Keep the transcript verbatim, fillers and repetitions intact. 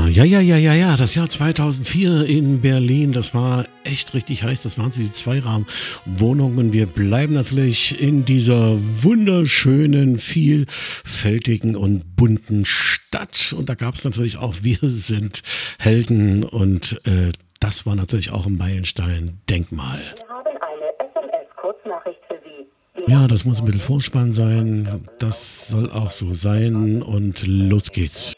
Ja, ja, ja, ja, ja, das Jahr zweitausendvier in Berlin, das war echt richtig heiß. Das waren so die Zweiraumwohnungen. Wir bleiben natürlich in dieser wunderschönen, vielfältigen und bunten Stadt. Und da gab es natürlich auch Wir sind Helden. Und äh, das war natürlich auch ein Meilenstein-Denkmal. Wir haben eine S M S-Kurznachricht für Sie. Die Ja, das muss ein bisschen Vorspann sein. Das soll auch so sein. Und los geht's.